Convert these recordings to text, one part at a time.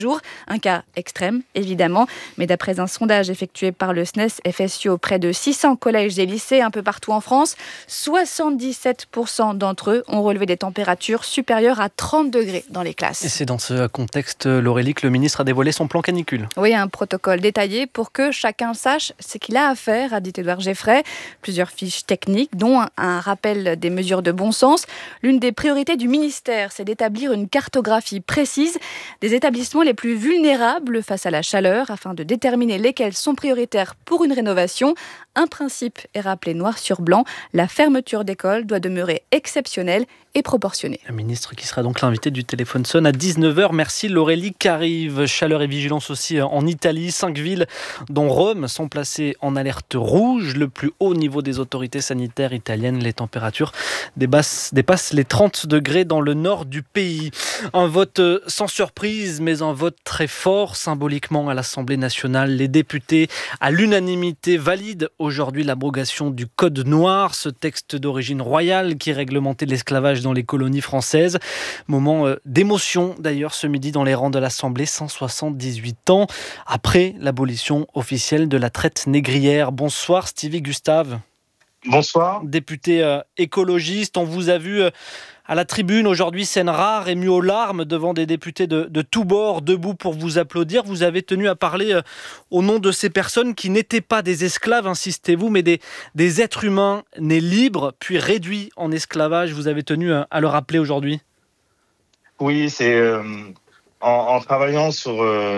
jours. Un cas extrême, évidemment, mais d'après un sondage effectué par le SNES-FSU auprès de 600 collèges et lycées un peu partout en France, 77% d'entre eux ont relevé des températures supérieures à 30 degrés dans les classes. Et c'est dans ce contexte, Laurélie, que le ministre a dévoilé son plan canicule. Oui, un protocole détaillé pour que chacun sache ce qu'il a à faire, a dit Édouard Geffray. Plusieurs fiches techniques, dont un rappel des mesures de bon sens. L'une des priorités du ministère, c'est d'établir une cartographie précise des établissements les plus vulnérables face à la chaleur, afin de déterminer lesquels sont prioritaires pour une rénovation. Un principe est rappelé noir sur blanc, la fermeture d'école doit demeurer exceptionnelle et proportionnée. Le ministre qui sera donc l'invité du Téléphone Sonne à 19h. Merci Laurélie Carive. Chaleur et vigilance aussi en Italie. 5 villes, dont Rome, sont placées en alerte rouge. Le plus haut niveau des autorités sanitaires italiennes. Les températures dépassent les 30 degrés dans le nord du pays. Un vote sans surprise, mais un vote très fort symboliquement à l'Assemblée nationale. Les députés, à l'unanimité, valident aujourd'hui l'abrogation du Code noir, ce texte d'origine royale qui réglementait l'esclavage dans les colonies françaises. Moment d'émotion d'ailleurs ce midi dans les rangs de l'Assemblée, 178 ans après l'abolition officielle de la traite négrière. Bonsoir Stevie Gustave. Bonsoir. Député écologiste, on vous a vu à la tribune aujourd'hui, scène rare, ému aux larmes devant des députés de tous bords, debout pour vous applaudir. Vous avez tenu à parler au nom de ces personnes qui n'étaient pas des esclaves, insistez-vous, mais des êtres humains nés libres, puis réduits en esclavage. Vous avez tenu à le rappeler aujourd'hui. Oui, c'est en travaillant sur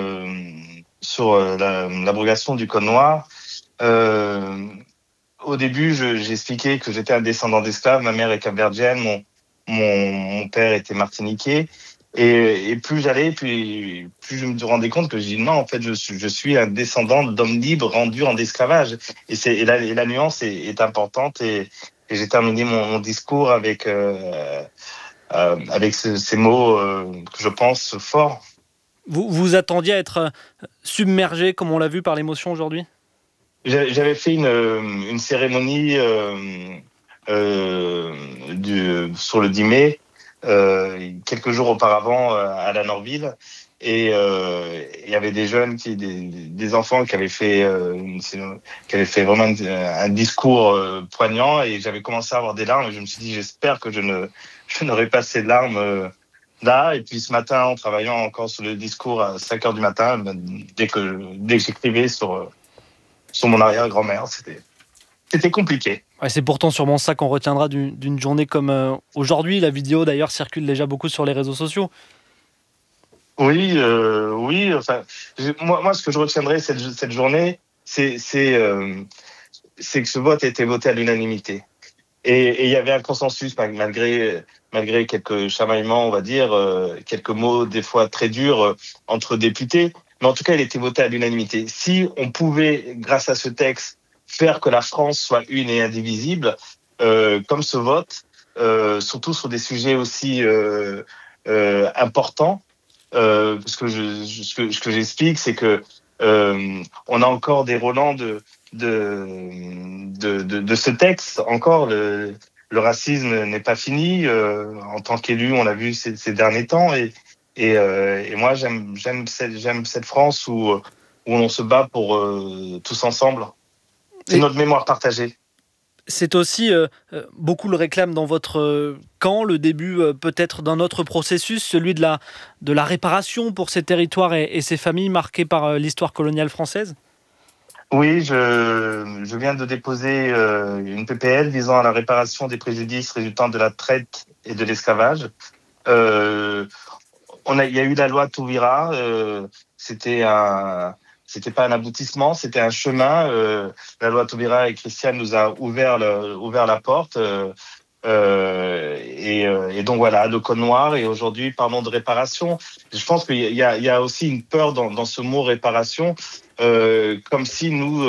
l'abrogation du Code noir. Au début, j'expliquais que j'étais un descendant d'esclaves. Ma mère est capverdienne, mon père était martiniquais. Et plus j'allais, plus je me rendais compte que je dis non, en fait, je suis un descendant d'hommes libres rendus en esclavage. Et la nuance est importante. Et j'ai terminé mon discours avec ces mots que je pense forts. Vous attendiez à être submergé, comme on l'a vu, par l'émotion aujourd'hui ? J'avais fait une cérémonie sur le 10 mai, quelques jours auparavant à la Norville, et il y avait des jeunes, des enfants qui avaient fait vraiment un discours poignant, et j'avais commencé à avoir des larmes. Et je me suis dit, j'espère que je n'aurai pas ces larmes là. Et puis ce matin, en travaillant encore sur le discours à 5h du matin, dès que j'écrivais sur mon arrière-grand-mère, c'était compliqué. Ouais, c'est pourtant sûrement ça qu'on retiendra d'une journée comme aujourd'hui. La vidéo d'ailleurs circule déjà beaucoup sur les réseaux sociaux. Oui. Enfin, moi, ce que je retiendrai cette journée, c'est que ce vote a été voté à l'unanimité. Et il y avait un consensus malgré quelques chamaillements, on va dire, quelques mots des fois très durs entre députés. Mais en tout cas, il a été voté à l'unanimité. Si on pouvait, grâce à ce texte, faire que la France soit une et indivisible, comme ce vote, surtout sur des sujets aussi importants, parce que ce que j'explique, c'est que on a encore des relents de ce texte. Encore, le racisme n'est pas fini. En tant qu'élu, on l'a vu ces derniers temps. Et moi, j'aime cette France où on se bat pour tous ensemble. C'est notre mémoire partagée. C'est aussi, beaucoup le réclament dans votre camp, le début peut-être d'un autre processus, celui de la réparation pour ces territoires et ces familles marquées par l'histoire coloniale française. Oui, je viens de déposer une PPL visant à la réparation des préjudices résultant de la traite et de l'esclavage. Il y a eu la loi Taubira. C'était pas un aboutissement, c'était un chemin. La loi Taubira et Christiane nous a ouvert la porte. Et donc voilà, le Code noir. Et aujourd'hui, parlons de réparation. Je pense qu'il y a aussi une peur dans ce mot réparation, comme si nous,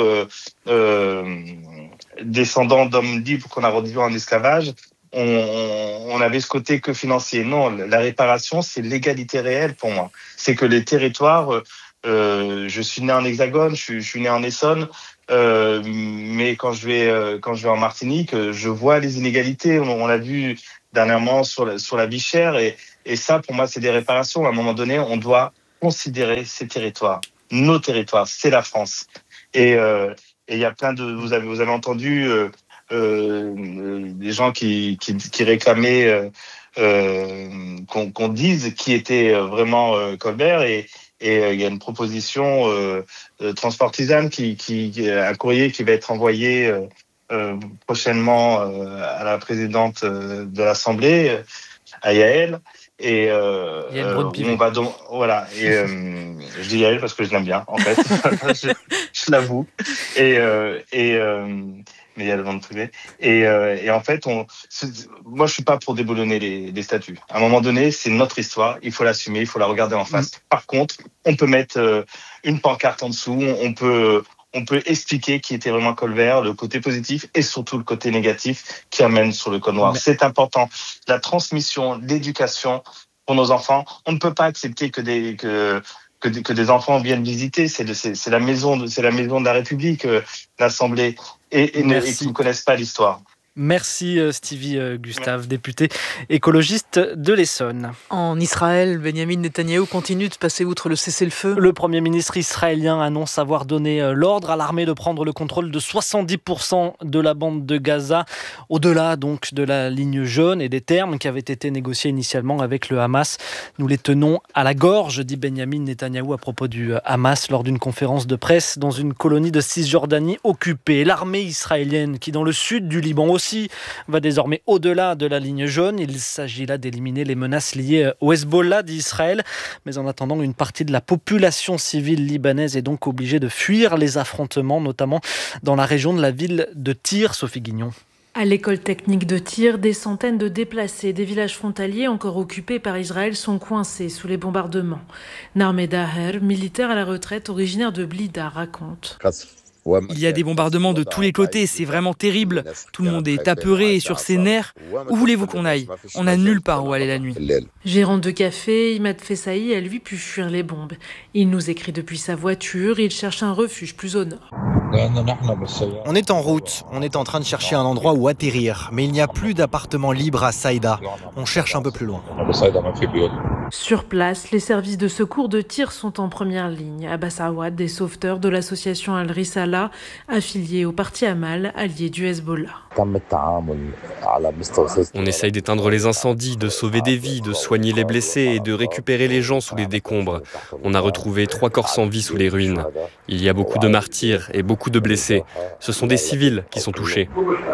descendants d'hommes libres qu'on a réduits en esclavage, on avait ce côté que financier. Non, la réparation, c'est l'égalité réelle pour moi. C'est que les territoires, je suis né en Hexagone, je suis né en Essonne, mais quand je vais en Martinique, je vois les inégalités. On l'a vu dernièrement sur la vie chère, et ça, pour moi, c'est des réparations. À un moment donné, on doit considérer ces territoires. Nos territoires, c'est la France. Et il y a plein de... Vous avez entendu des gens qui réclamaient qu'on dise qui était vraiment Colbert. Et il y a une proposition transpartisane, un courrier qui va être envoyé prochainement à la présidente de l'Assemblée, à Yael. Et on va donc voilà. Et je dis Yael parce que je l'aime bien en fait. je l'avoue. Mais il y a le vent privé. Et en fait, moi, je suis pas pour déboulonner les statuts. À un moment donné, c'est notre histoire. Il faut l'assumer, il faut la regarder en face. Par contre, on peut mettre une pancarte en dessous. On peut expliquer qui était vraiment Colbert, le côté positif et surtout le côté négatif qui amène sur le code noir. C'est important. La transmission, l'éducation pour nos enfants. On ne peut pas accepter que des enfants viennent visiter. C'est la maison de la République, l'Assemblée, et qui ne connaissent pas l'histoire. Merci Stevie Gustave, député écologiste de l'Essonne. En Israël, Benjamin Netanyahou continue de passer outre le cessez-le-feu. Le Premier ministre israélien annonce avoir donné l'ordre à l'armée de prendre le contrôle de 70% de la bande de Gaza, au-delà donc de la ligne jaune et des termes qui avaient été négociés initialement avec le Hamas. Nous les tenons à la gorge, dit Benjamin Netanyahou à propos du Hamas lors d'une conférence de presse dans une colonie de Cisjordanie occupée. L'armée israélienne qui dans le sud du Liban aussi va désormais au-delà de la ligne jaune. Il s'agit là d'éliminer les menaces liées au Hezbollah d'Israël. Mais en attendant, une partie de la population civile libanaise est donc obligée de fuir les affrontements, notamment dans la région de la ville de Tyr. Sophie Guignon. À l'école technique de Tyr, des centaines de déplacés des villages frontaliers encore occupés par Israël sont coincés sous les bombardements. Narmeh Daher, militaire à la retraite originaire de Blida, raconte. Il y a des bombardements de tous les côtés, c'est vraiment terrible. Tout le monde est apeuré et sur ses nerfs. Où voulez-vous qu'on aille ? On n'a nulle part où aller la nuit. Gérant de café, Imad Fessaï a lui pu fuir les bombes. Il nous écrit depuis sa voiture, il cherche un refuge plus au nord. On est en route, on est en train de chercher un endroit où atterrir, mais il n'y a plus d'appartements libres à Saïda. On cherche un peu plus loin. Sur place, les services de secours de Tyr sont en première ligne. Abbas Awad, des sauveteurs de l'association Al-Risala, affiliée au parti Amal, allié du Hezbollah. On essaye d'éteindre les incendies, de sauver des vies, de soigner les blessés et de récupérer les gens sous les décombres. On a retrouvé 3 corps sans vie sous les ruines. Il y a beaucoup de martyrs et beaucoup de blessés. Ce sont des civils qui sont touchés.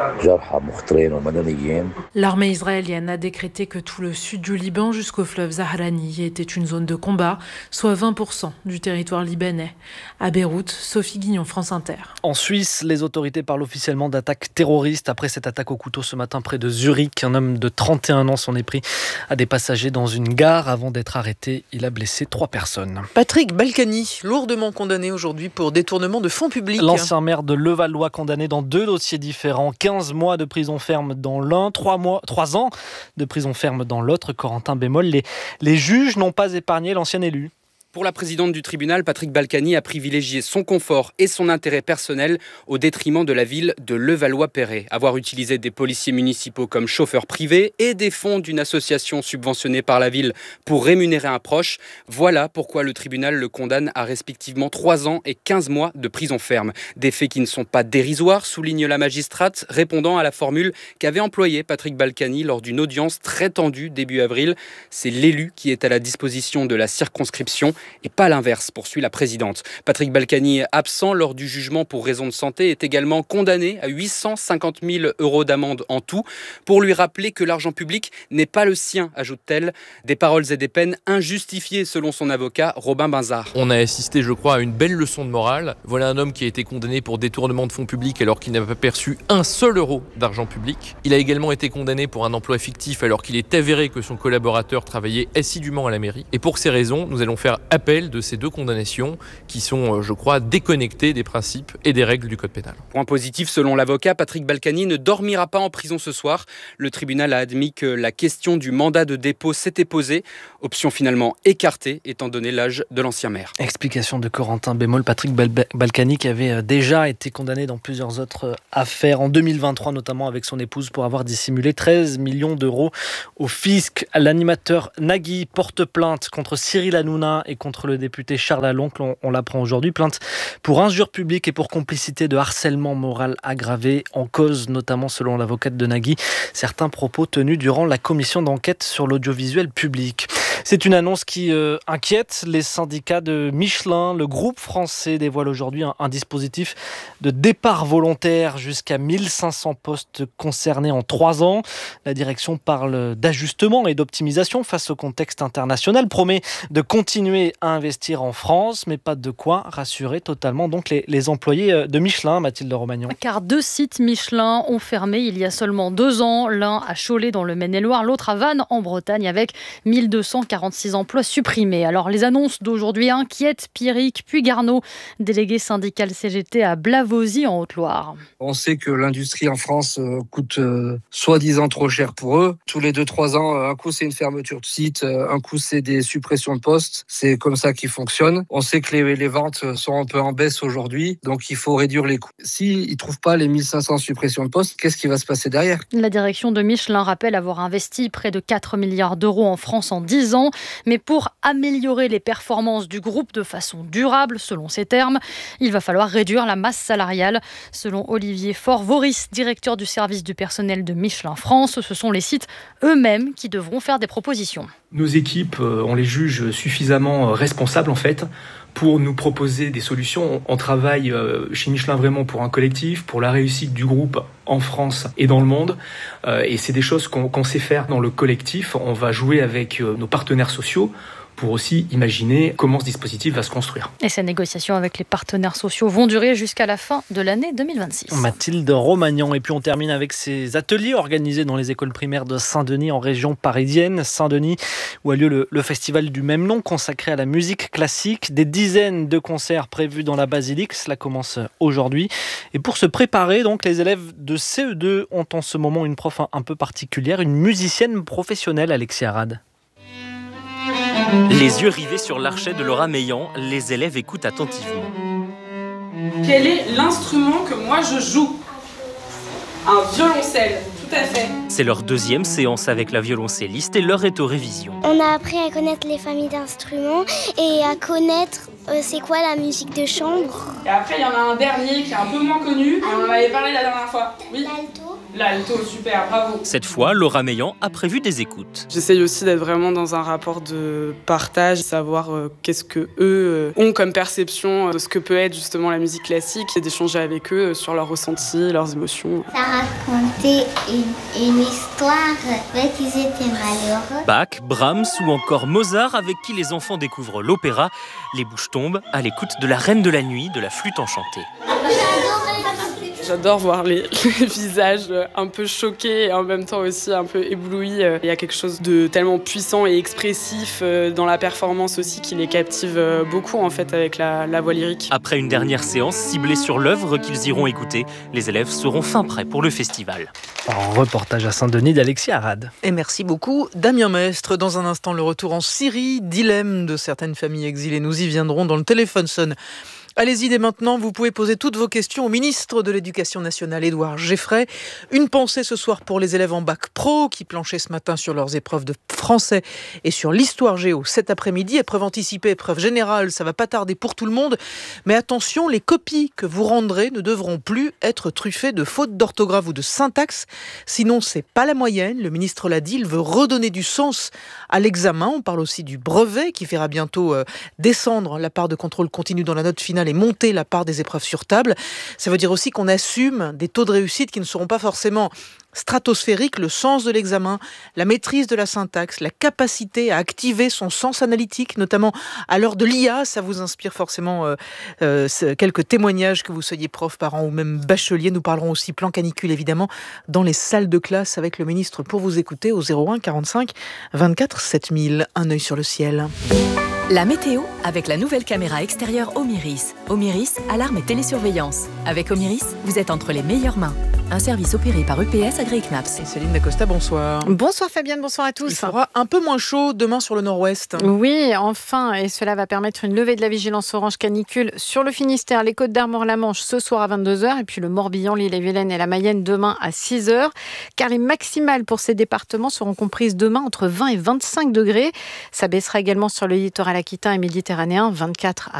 L'armée israélienne a décrété que tout le sud du Liban jusqu'au fleuve Zahrani était une zone de combat, soit 20% du territoire libanais. À Beyrouth, Sophie Guignon, France Inter. En Suisse, les autorités parlent officiellement d'attaque terroriste après cette attaque au couteau ce matin près de Zurich. Un homme de 31 ans s'en est pris à des passagers dans une gare. Avant d'être arrêté, il a blessé 3 personnes. Patrick Balkany, lourdement condamné aujourd'hui pour détournement de fonds publics. L'ancien maire de Levallois condamné dans 2 dossiers différents. 15 mois de prison ferme dans l'un, 3 ans de prison ferme dans l'autre. Corentin Bémol, les juges n'ont pas épargné l'ancien élu. Pour la présidente du tribunal, Patrick Balkany a privilégié son confort et son intérêt personnel au détriment de la ville de Levallois-Perret. Avoir utilisé des policiers municipaux comme chauffeurs privés et des fonds d'une association subventionnée par la ville pour rémunérer un proche, voilà pourquoi le tribunal le condamne à respectivement 3 ans et 15 mois de prison ferme. Des faits qui ne sont pas dérisoires, souligne la magistrate, répondant à la formule qu'avait employée Patrick Balkany lors d'une audience très tendue début avril. C'est l'élu qui est à la disposition de la circonscription et pas l'inverse, poursuit la présidente. Patrick Balkany, absent lors du jugement pour raison de santé, est également condamné à 850 000 € d'amende en tout pour lui rappeler que l'argent public n'est pas le sien, ajoute-t-elle. Des paroles et des peines injustifiées selon son avocat, Robin Binzard. On a assisté, je crois, à une belle leçon de morale. Voilà un homme qui a été condamné pour détournement de fonds publics alors qu'il n'a pas perçu un seul euro d'argent public. Il a également été condamné pour un emploi fictif alors qu'il est avéré que son collaborateur travaillait assidûment à la mairie. Et pour ces raisons, nous allons faire appel de ces 2 condamnations qui sont, je crois, déconnectées des principes et des règles du code pénal. Point positif, selon l'avocat, Patrick Balkany ne dormira pas en prison ce soir. Le tribunal a admis que la question du mandat de dépôt s'était posée. Option finalement écartée, étant donné l'âge de l'ancien maire. Explication de Corentin Bémol. Patrick Balkany qui avait déjà été condamné dans plusieurs autres affaires, en 2023 notamment avec son épouse pour avoir dissimulé 13 millions d'euros au fisc. L'animateur Nagui porte plainte contre Cyril Hanouna et contre le député Charles Aloncle, on l'apprend aujourd'hui. Plainte pour injure publique et pour complicité de harcèlement moral aggravé. En cause, notamment selon l'avocate de Nagui, certains propos tenus durant la commission d'enquête sur l'audiovisuel public. C'est une annonce qui inquiète les syndicats de Michelin. Le groupe français dévoile aujourd'hui un dispositif de départ volontaire jusqu'à 1500 postes concernés en 3 ans. La direction parle d'ajustement et d'optimisation face au contexte international, promet de continuer à investir en France, mais pas de quoi rassurer totalement donc les employés de Michelin, Mathilde Romagnon. Car 2 sites Michelin ont fermé il y a seulement 2 ans, l'un à Cholet dans le Maine-et-Loire, l'autre à Vannes en Bretagne avec 1246 emplois supprimés. Alors les annonces d'aujourd'hui inquiètent Pierrick Puygarneau, délégué syndical CGT à Blavozy en Haute-Loire. On sait que l'industrie en France coûte soi-disant trop cher pour eux. Tous les 2-3 ans, un coup c'est une fermeture de site, un coup c'est des suppressions de postes. C'est comme ça qu'ils fonctionnent. On sait que les ventes sont un peu en baisse aujourd'hui, donc il faut réduire les coûts. S'ils ne trouvent pas les 1500 suppressions de postes, qu'est-ce qui va se passer derrière ? La direction de Michelin rappelle avoir investi près de 4 milliards d'euros en France en 10 ans. Mais pour améliorer les performances du groupe de façon durable, selon ses termes, il va falloir réduire la masse salariale. Selon Olivier Faure-Vauris, directeur du service du personnel de Michelin France, ce sont les sites eux-mêmes qui devront faire des propositions. Nos équipes, on les juge suffisamment responsables en fait pour nous proposer des solutions. On travaille chez Michelin vraiment pour un collectif, pour la réussite du groupe en France et dans le monde. Et c'est des choses qu'on sait faire dans le collectif. On va jouer avec nos partenaires sociaux pour aussi imaginer comment ce dispositif va se construire. Et ces négociations avec les partenaires sociaux vont durer jusqu'à la fin de l'année 2026. Mathilde Romagnon. Et puis on termine avec ces ateliers organisés dans les écoles primaires de Saint-Denis en région parisienne. Saint-Denis où a lieu le festival du même nom consacré à la musique classique. Des dizaines de concerts prévus dans la basilique. Cela commence aujourd'hui. Et pour se préparer, donc, les élèves de CE2 ont en ce moment une prof un peu particulière, une musicienne professionnelle, Alexia Arad. Les yeux rivés sur l'archet de Laura Meillan, les élèves écoutent attentivement. Quel est l'instrument que moi je joue ? Un violoncelle, tout à fait. C'est leur 2e séance avec la violoncelliste et l'heure est aux révisions. On a appris à connaître les familles d'instruments et à connaître c'est quoi la musique de chambre. Et après il y en a un dernier qui est un peu moins connu, on en avait parlé la dernière fois. Oui. L'alto, super, bravo. Cette fois, Laura Meillan a prévu des écoutes. J'essaye aussi d'être vraiment dans un rapport de partage, savoir qu'est-ce que eux ont comme perception de ce que peut être justement la musique classique et d'échanger avec eux sur leurs ressentis, leurs émotions. Ça racontait une histoire, qu'ils étaient malheureux. Bach, Brahms ou encore Mozart avec qui les enfants découvrent l'opéra. Les bouches tombent à l'écoute de la Reine de la Nuit de la flûte enchantée. J'adore voir les visages un peu choqués et en même temps aussi un peu éblouis. Il y a quelque chose de tellement puissant et expressif dans la performance aussi qui les captive beaucoup en fait avec la voix lyrique. Après une dernière séance ciblée sur l'œuvre qu'ils iront écouter, les élèves seront fin prêts pour le festival. Un reportage à Saint-Denis d'Alexia Arad. Et merci beaucoup Damien Mestre. Dans un instant, le retour en Syrie, dilemme de certaines familles exilées. Nous y viendrons dans le téléphone sonne. Allez-y dès maintenant, vous pouvez poser toutes vos questions au ministre de l'Éducation nationale, Édouard Geffray. Une pensée ce soir pour les élèves en bac pro qui planchaient ce matin sur leurs épreuves de français et sur l'histoire géo cet après-midi. Épreuve anticipée, épreuve générale, ça va pas tarder pour tout le monde. Mais attention, les copies que vous rendrez ne devront plus être truffées de fautes d'orthographe ou de syntaxe. Sinon, c'est pas la moyenne. Le ministre l'a dit, il veut redonner du sens à l'examen. On parle aussi du brevet qui fera bientôt descendre la part de contrôle continu dans la note finale et monter la part des épreuves sur table. Ça veut dire aussi qu'on assume des taux de réussite qui ne seront pas forcément stratosphériques, le sens de l'examen, la maîtrise de la syntaxe, la capacité à activer son sens analytique, notamment à l'heure de l'IA. Ça vous inspire forcément quelques témoignages, que vous soyez prof, parent ou même bachelier. Nous parlerons aussi plan canicule, évidemment, dans les salles de classe avec le ministre pour vous écouter au 01 45 24 7000. Un œil sur le ciel. La météo avec la nouvelle caméra extérieure Omiris. Omiris, alarme et télésurveillance. Avec Omiris, vous êtes entre les meilleures mains. un service opéré par EPS AgriKnaps. Et Céline Dacosta, bonsoir. Bonsoir Fabienne, bonsoir à tous. Il fera un peu moins chaud demain sur le nord-ouest. Oui, enfin, et cela va permettre une levée de la vigilance orange canicule sur le Finistère, les Côtes d'Armor, la Manche ce soir à 22h, et puis le Morbihan, l'Ille-et-Vilaine et la Mayenne demain à 6h, car les maximales pour ces départements seront comprises demain entre 20 et 25 degrés. Ça baissera également sur le littoral aquitain et méditerranéen, 24 à